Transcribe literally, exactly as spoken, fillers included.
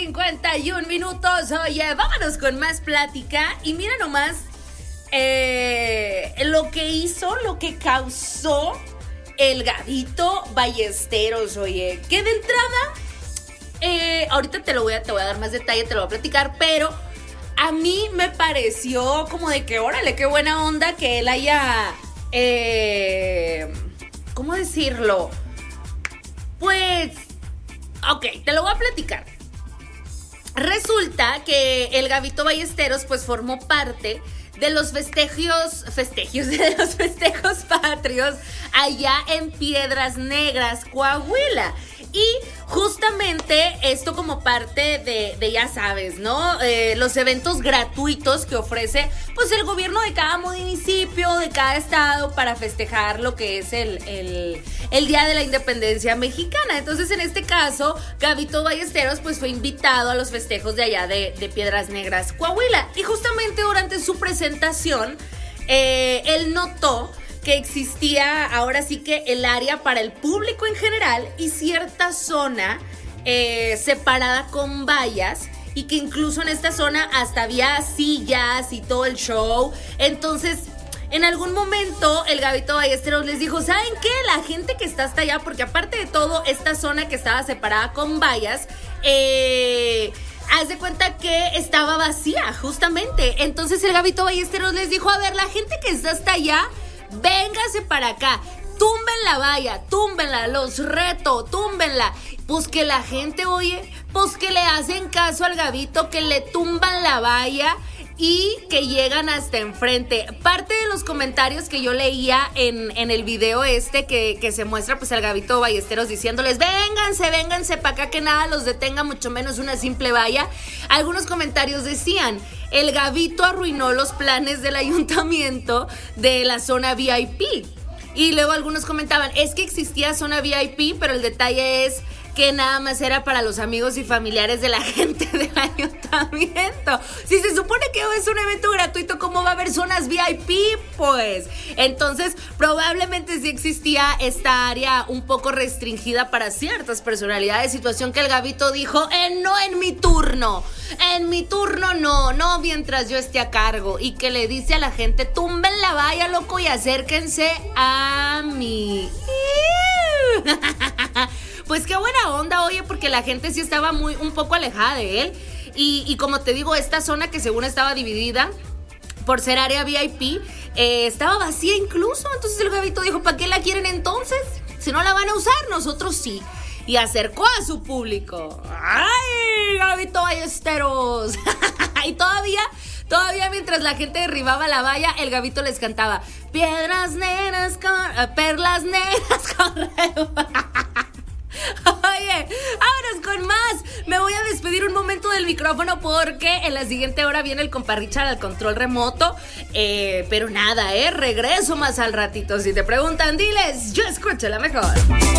cincuenta y un minutos. Oye, vámonos con más plática. Y mira nomás eh, lo que hizo, lo que causó el Gabito Ballesteros. Oye, que de entrada, eh, ahorita te lo voy a, te voy a dar más detalle, te lo voy a platicar, pero a mí me pareció como de que, órale, qué buena onda que él haya, eh, ¿cómo decirlo? Pues, ok, te lo voy a platicar. Resulta que el Gabito Ballesteros pues formó parte de los festejos, festejos, de los festejos patrios allá en Piedras Negras, Coahuila. Y justamente esto como parte de, de ya sabes, ¿no? Eh, los eventos gratuitos que ofrece pues el gobierno de cada municipio, de cada estado para festejar lo que es el, el, el Día de la Independencia Mexicana. Entonces en este caso, Gabito Ballesteros pues fue invitado a los festejos de allá de, de Piedras Negras, Coahuila. Y justamente durante su presentación, eh, él notó que existía ahora sí que el área para el público en general y cierta zona eh, separada con vallas, y que incluso en esta zona hasta había sillas y todo el show. Entonces, en algún momento el Gabito Ballesteros les dijo, ¿saben qué? La gente que está hasta allá, porque aparte de todo, esta zona que estaba separada con vallas, eh... haz de cuenta que estaba vacía, justamente. Entonces el Gabito Ballesteros les dijo, a ver, la gente que está hasta allá, véngase para acá, tumben la valla, túmbenla, los reto, túmbenla. Pues que la gente, oye, pues que le hacen caso al Gabito, que le tumban la valla y que llegan hasta enfrente. Parte de los comentarios que yo leía en, en el video este que, que se muestra pues al Gabito Ballesteros diciéndoles, vénganse, vénganse para acá, que nada los detenga, mucho menos una simple valla. Algunos comentarios decían, el Gabito arruinó los planes del ayuntamiento de la zona V I P. Y luego algunos comentaban, es que existía zona V I P, pero el detalle es que nada más era para los amigos y familiares de la gente del ayuntamiento. Si se supone que es un evento gratuito, ¿cómo va a haber zonas V I P? Pues, entonces, probablemente sí existía esta área un poco restringida para ciertas personalidades, situación que el Gabito dijo, eh, no en mi turno, en mi turno no, no mientras yo esté a cargo, y que le dice a la gente, tumben la valla, loco, y acérquense a mí. Pues qué buena onda, oye, porque la gente sí estaba muy, un poco alejada de él. Y, y como te digo, esta zona que según estaba dividida por ser área V I P, eh, estaba vacía incluso. Entonces el Gabito dijo, ¿para qué la quieren entonces? Si no la van a usar, nosotros sí. Y acercó a su público. ¡Ay, Gabito Ballesteros! Y todavía... Todavía mientras la gente derribaba la valla, el Gabito les cantaba piedras negras con... Uh, perlas negras con... Oye, vámonos con más. Me voy a despedir un momento del micrófono porque en la siguiente hora viene el compa Richard al control remoto. eh, Pero nada, eh, regreso más al ratito. Si te preguntan, diles, yo escucho la mejor.